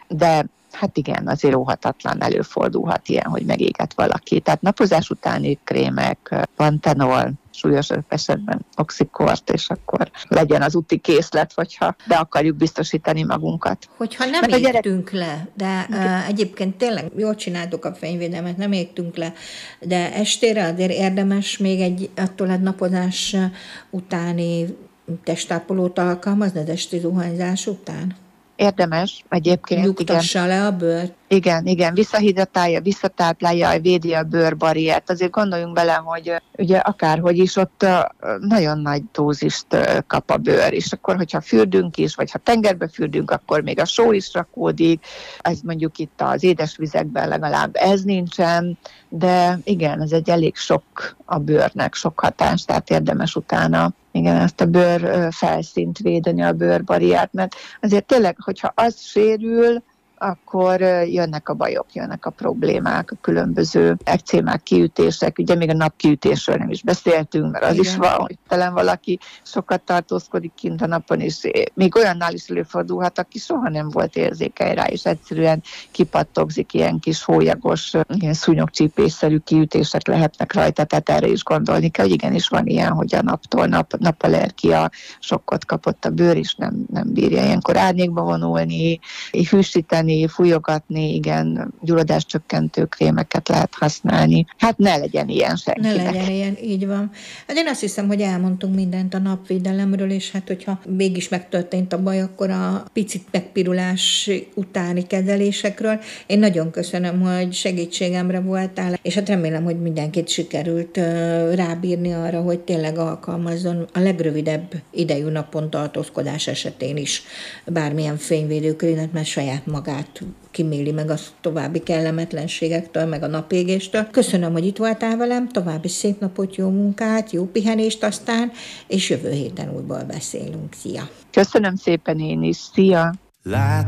de hát igen, azért óhatatlan előfordulhat ilyen, hogy megéget valaki. Tehát napozás utáni krémek, pantenol, súlyosabb esetben oxikort, és akkor legyen az úti készlet, hogyha be akarjuk biztosítani magunkat. Hogyha nem égtünk le, de egyébként tényleg jól csináltuk a fényvédelmet, nem égtünk le, de estére azért érdemes még attól a napozás utáni testápolót alkalmazni az esti zuhanyzás után? Érdemes egyébként. Nyugtassa le a bőrt. Igen, visszahidratálja, visszatáplálja, védi a bőrbariert. Azért gondoljunk bele, hogy ugye akárhogy is ott nagyon nagy dózist kap a bőr, és akkor, hogyha fürdünk is, vagy ha tengerbe fürdünk, akkor még a só is rakódik. Ez mondjuk itt az édesvizekben legalább ez nincsen, de igen, ez egy elég sok a bőrnek, sok hatás, tehát érdemes utána ezt a bőr felszínt védeni, a bőrbariát, mert azért tényleg, hogyha az sérül, akkor jönnek a bajok, jönnek a problémák, a különböző ekcémák, kiütések, ugye még a napkiütésről nem is beszéltünk, mert az is van, hogy talán valaki sokat tartózkodik kint a napon, és még olyannál is előfordulhat, aki soha nem volt érzékeny rá, és egyszerűen kipattogzik, ilyen kis hólyagos, ilyen szúnyogcsípésszerű kiütések lehetnek rajta, tehát erre is gondolni kell, hogy igenis van ilyen, hogy a naptól napallergia, sokkot kapott a bőr, és nem bírja ilyenkor árnyékba vonulni, hűsíteni, fújogatni, igen, gyulladáscsökkentő krémeket lehet használni. Hát ne legyen ilyen senkinek. Ne legyen ilyen, így van. Hát én azt hiszem, hogy elmondtunk mindent a napvédelemről, és hát hogyha mégis megtörtént a baj, akkor a picit megpirulás utáni kezelésekről. Én nagyon köszönöm, hogy segítségemre voltál, és hát remélem, hogy mindenkit sikerült rábírni arra, hogy tényleg alkalmazzon a legrövidebb idejű napon tartózkodás esetén is bármilyen fényvédőkrémet, mert saját magát kiméli meg a további kellemetlenségektől, meg a napégéstől. Köszönöm, hogy itt voltál velem, további szép napot, jó munkát, jó pihenést aztán, és jövő héten újból beszélünk. Szia! Köszönöm szépen én is, szia!